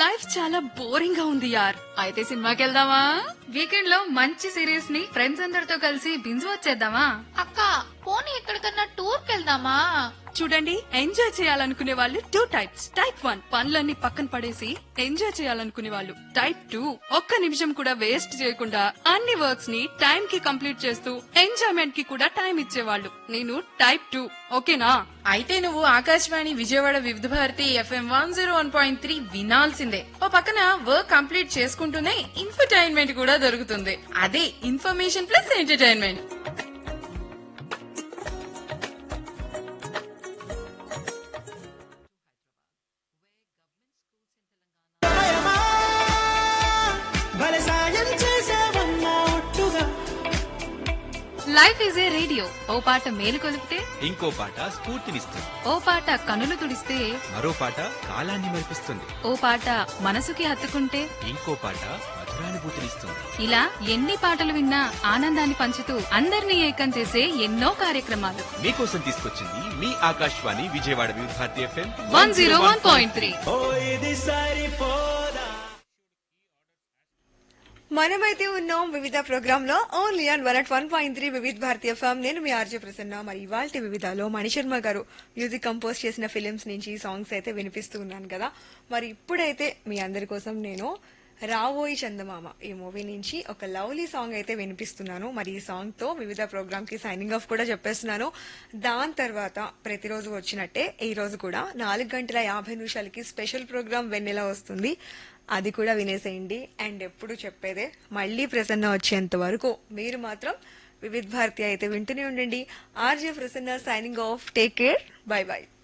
Life చాలా boring గా ఉంది యార్. అయితే సినిమాకి వెళ్దామా? వీకెండ్ లో మంచి సిరీస్ ని ఫ్రెండ్స్ అందరితో కలిసి బింజ్ వచ్చేద్దామా? అక్క పోనీ ఎక్కడికన్నా టూర్ కెళ్దామా? చూడండి, ఎంజాయ్ చేయాలనుకునే వాళ్ళు టూ టైప్స్. టైప్ 1 పనులన్నీ పక్కన పడేసి ఎంజాయ్ చేయాలనుకునే వాళ్ళు. టైప్ 2 ఒక్క నిమిషం కూడా వేస్ట్ చేయకుండా అన్ని వర్క్స్ ని టైం కి కంప్లీట్ చేస్తూ ఎంజాయ్మెంట్ కి కూడా టైం ఇచ్చేవాళ్ళు. నేను టైప్ 2. ఓకేనా? అయితే నువ్వు ఆకాశవాణి విజయవాడ వివిధ భారతి FM 101.3 వినాల్సిందే. ఓ పక్కన వర్క్ కంప్లీట్ చేసుకుంటూనే ఇన్ఫర్టైన్మెంట్ కూడా దొరుకుతుంది. అదే information plus entertainment. Life is a radio. ఓ పాట మేలు కొలిపితే ఇంకో పాట స్ఫూర్తినిస్తుంది. ఓ పాట కనులు తుడిస్తే మరో పాట కాలాన్ని మరిపిస్తుంది. ఓ పాట మనసుకి హత్తుకుంటే ఇంకో పాట మధురానుభూతినిస్తుంది. ఇలా ఎన్ని పాటలు విన్నా ఆనందాన్ని పంచుతూ అందరినీ ఏకం చేసే ఎన్నో కార్యక్రమాలు మీకోసం తీసుకొచ్చింది మీ ఆకాశవాణి విజయవాడ వివిధ భారతి FM 101.3. మనమైతే ఉన్నాం వివిధ ప్రోగ్రామ్ లో ఓన్లీ ఆన్ 101.3 వివిధ భారతీయ ఎఫ్ఎం. నేను మీ ఆర్జే ప్రసన్న. మరి ఇవాల్టి వివిధలో మణిశర్మ గారు మ్యూజిక్ కంపోజ్ చేసిన ఫిలిమ్స్ నుంచి సాంగ్స్ అయితే వినిపిస్తూ ఉన్నాను కదా. మరి ఇప్పుడైతే మీ అందరి కోసం నేను రావోయి చందమామ ఈ మూవీ నుంచి ఒక లవ్లీ సాంగ్ అయితే వినిపిస్తున్నాను. మరి ఈ సాంగ్ తో వివిధ ప్రోగ్రామ్ కి సైనింగ్ ఆఫ్ కూడా చెప్పేస్తున్నాను. దాని తర్వాత ప్రతిరోజు వచ్చినట్టే ఈ రోజు కూడా 4:50 స్పెషల్ ప్రోగ్రామ్ వెన్నెల వస్తుంది. అది కూడా వినేసేయండి. అండ్ ఎప్పుడు చెప్పేదే, మళ్ళీ ప్రసన్న వచ్చేంత వరకు మీరు మాత్రం వివిధ భారతి అయితే వింటూనే ఉండండి. RJ Prasanna signing off. Take care. By by.